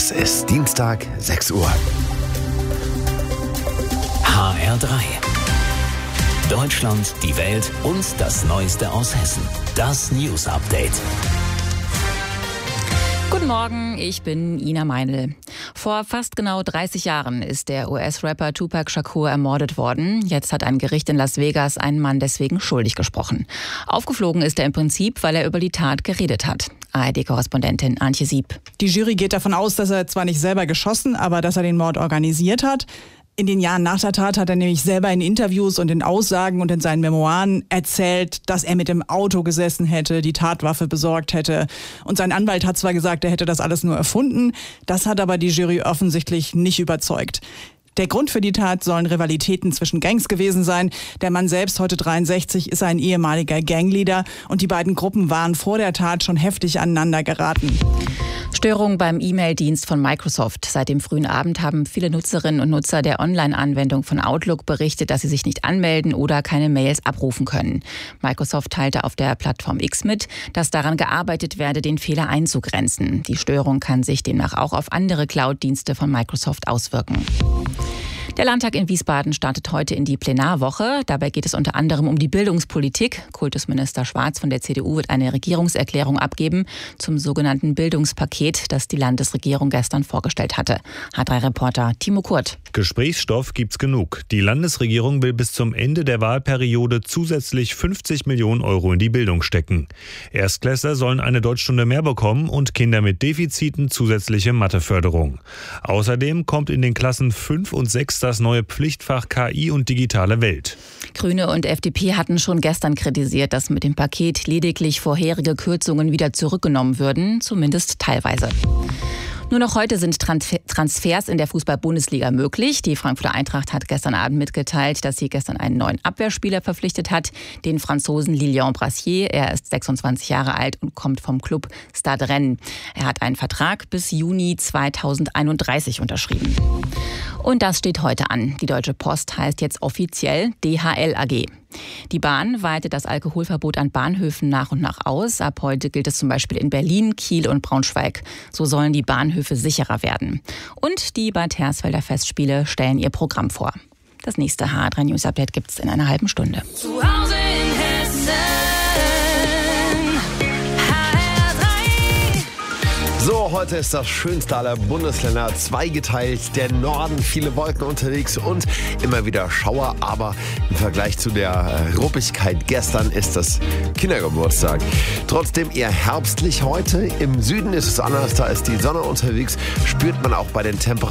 Es ist Dienstag, 6 Uhr. HR3. Deutschland, die Welt und das Neueste aus Hessen. Das News Update. Guten Morgen, ich bin Ina Meinl. Vor fast genau 30 Jahren ist der US-Rapper Tupac Shakur ermordet worden. Jetzt hat ein Gericht in Las Vegas einen Mann deswegen schuldig gesprochen. Aufgeflogen ist er im Prinzip, weil er über die Tat geredet hat. ARD-Korrespondentin Antje Sieb. Die Jury geht davon aus, dass er zwar nicht selber geschossen, aber dass er den Mord organisiert hat. In den Jahren nach der Tat hat er nämlich selber in Interviews und in Aussagen und in seinen Memoiren erzählt, dass er mit dem Auto gesessen hätte, die Tatwaffe besorgt hätte. Und sein Anwalt hat zwar gesagt, er hätte das alles nur erfunden, das hat aber die Jury offensichtlich nicht überzeugt. Der Grund für die Tat sollen Rivalitäten zwischen Gangs gewesen sein. Der Mann selbst, heute 63, ist ein ehemaliger Gangleader und die beiden Gruppen waren vor der Tat schon heftig aneinander geraten. Störung beim E-Mail-Dienst von Microsoft. Seit dem frühen Abend haben viele Nutzerinnen und Nutzer der Online-Anwendung von Outlook berichtet, dass sie sich nicht anmelden oder keine Mails abrufen können. Microsoft teilte auf der Plattform X mit, dass daran gearbeitet werde, den Fehler einzugrenzen. Die Störung kann sich demnach auch auf andere Cloud-Dienste von Microsoft auswirken. Der Landtag in Wiesbaden startet heute in die Plenarwoche. Dabei geht es unter anderem um die Bildungspolitik. Kultusminister Schwarz von der CDU wird eine Regierungserklärung abgeben zum sogenannten Bildungspaket, das die Landesregierung gestern vorgestellt hatte. H3-Reporter Timo Kurt. Gesprächsstoff gibt's genug. Die Landesregierung will bis zum Ende der Wahlperiode zusätzlich 50 Millionen Euro in die Bildung stecken. Erstklässler sollen eine Deutschstunde mehr bekommen und Kinder mit Defiziten zusätzliche Matheförderung. Außerdem kommt in den Klassen 5 und 6 das neue Pflichtfach KI und digitale Welt. Grüne und FDP hatten schon gestern kritisiert, dass mit dem Paket lediglich vorherige Kürzungen wieder zurückgenommen würden, zumindest teilweise. Nur noch heute sind Transfers in der Fußball-Bundesliga möglich. Die Frankfurter Eintracht hat gestern Abend mitgeteilt, dass sie gestern einen neuen Abwehrspieler verpflichtet hat, den Franzosen Lilian Brassier. Er ist 26 Jahre alt und kommt vom Club Stade Rennes. Er hat einen Vertrag bis Juni 2031 unterschrieben. Und das steht heute an. Die Deutsche Post heißt jetzt offiziell DHL AG. Die Bahn weitet das Alkoholverbot an Bahnhöfen nach und nach aus. Ab heute gilt es zum Beispiel in Berlin, Kiel und Braunschweig. So sollen die Bahnhöfe sicherer werden. Und die Bad Hersfelder Festspiele stellen ihr Programm vor. Das nächste HR3 News Update gibt es in einer halben Stunde. Zu Hause in Hessen. So, heute ist das schönste aller Bundesländer zweigeteilt. Der Norden, viele Wolken unterwegs und immer wieder Schauer. Aber im Vergleich zu der Ruppigkeit gestern ist das Kindergeburtstag. Trotzdem eher herbstlich heute. Im Süden ist es anders, da ist die Sonne unterwegs. Spürt man auch bei den Temperaturen.